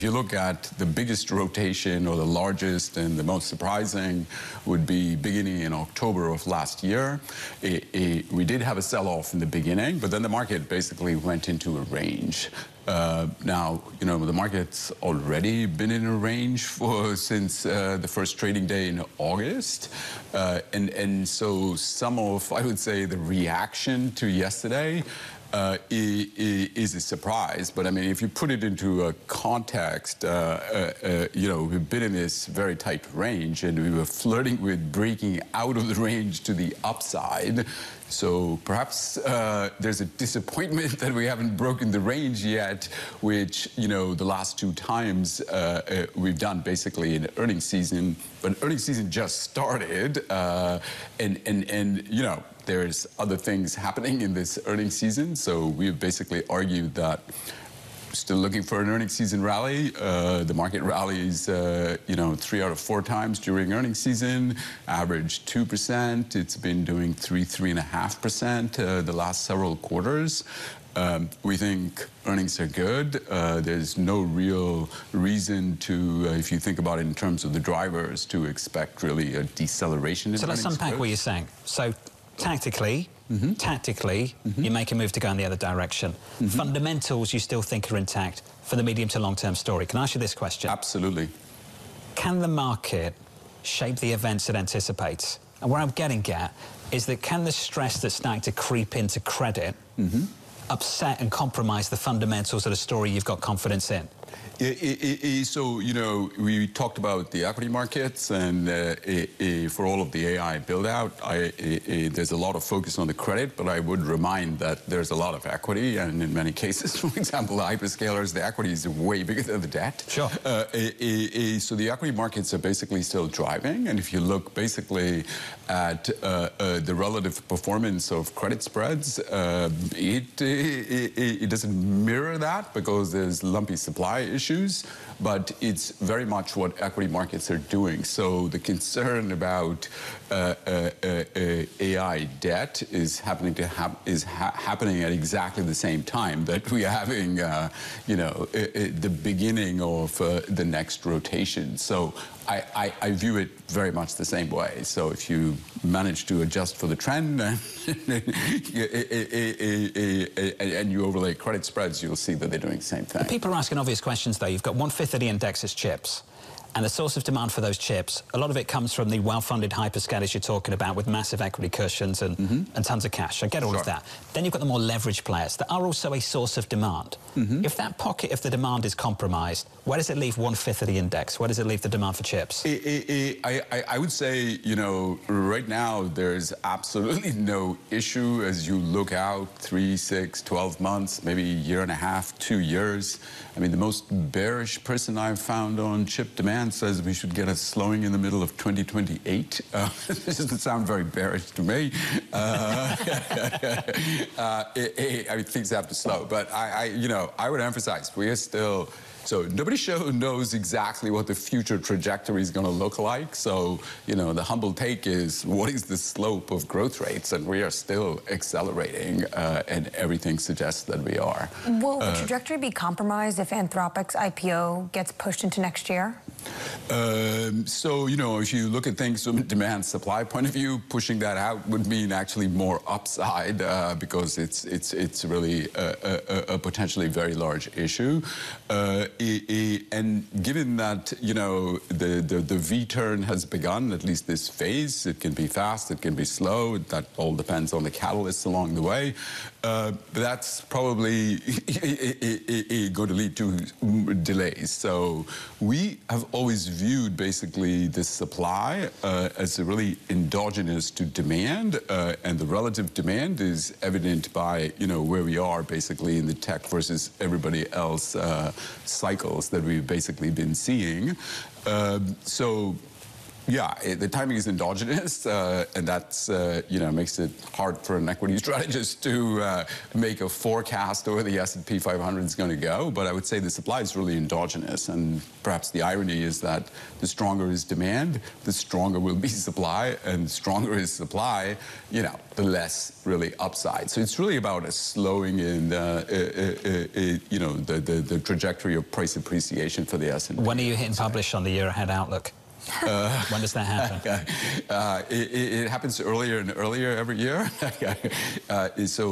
If you look at the biggest rotation or the largest and the most surprising would be beginning in October of last year. We did have a sell-off in the beginning, but then the market basically went into a range. Now, you know, the market's already been in a range since the first trading day in August. And so some of, I would say, the reaction to yesterday is a surprise. But I mean, if you put it into a context, you know, we've been in this very tight range and we were flirting with breaking out of the range to the upside. So perhaps there's a disappointment that we haven't broken the range yet, which, you know, the last two times we've done basically in earnings season. But earnings season just started, and you know, there's other things happening in this earnings season. So we've basically argued that still looking for an earnings season rally. The market rallies, you know, 3 out of 4 times during earnings season, average 2%. It's been doing 3.5% the last several quarters. We think earnings are good. There's no real reason to, if you think about it in terms of the drivers, to expect really a deceleration in earnings. So let's unpack what you're saying. So tactically, you make a move to go in the other direction. Fundamentals you still think are intact for the medium to long-term story. Can I ask you this question? Absolutely. Can the market shape the events it anticipates? And where I'm getting at is that can the stress that's starting to creep into credit upset and compromise the fundamentals of the story you've got confidence in? So, you know, we talked about the equity markets, and for all of the AI build-out, there's a lot of focus on the credit, but I would remind that there's a lot of equity, and in many cases, for example, the hyperscalers, the equity is way bigger than the debt. Sure. So the equity markets are basically still driving, and if you look basically at the relative performance of credit spreads, it doesn't mirror that because there's lumpy supply issues, but it's very much what equity markets are doing. So the concern about AI debt is happening happening at exactly the same time that we are having, you know, the beginning of the next rotation. So I view it very much the same way. So if you manage to adjust for the trend and you overlay credit spreads, you'll see that they're doing the same thing. People are asking obvious questions, though. You've got 1/5 of the index as chips. And the source of demand for those chips, a lot of it comes from the well-funded hyperscalers you're talking about with massive equity cushions and tons of cash. I get all of that. Then you've got the more leveraged players that are also a source of demand. If that pocket of the demand is compromised, where does it leave 1/5 of the index? Where does it leave the demand for chips? I would say, you know, right now there's absolutely no issue as you look out 3, 6, 12 months, maybe a year and a half, 2 years. I mean, the most bearish person I've found on chip demand says we should get a slowing in the middle of 2028. This doesn't sound very bearish to me. I mean, things have to slow, but you know, I would emphasize we are still. So nobody knows exactly what the future trajectory is going to look like. So, you know, the humble take is, what is the slope of growth rates? And we are still accelerating, and everything suggests that we are. Will the trajectory be compromised if Anthropic's IPO gets pushed into next year? So, you know, if you look at things from a demand-supply point of view, pushing that out would mean actually more upside because it's really a potentially very large issue. And given that, you know, the V-turn has begun, at least this phase, it can be fast, it can be slow, that all depends on the catalysts along the way. That's probably going to lead to delays. So we have always viewed basically the supply as a really endogenous to demand, and the relative demand is evident by, you know, where we are basically in the tech versus everybody else cycles that we've basically been seeing. So Yeah, the timing is endogenous, and that's makes it hard for an equity strategist to make a forecast where the S&P 500 is going to go. But I would say the supply is really endogenous, and perhaps the irony is that the stronger is demand, the stronger will be supply, and the stronger is supply, the less really upside. So it's really about a slowing in the trajectory of price appreciation for the S&P. When are you hitting publish on the year ahead outlook? When does that happen? It happens earlier and earlier every year. So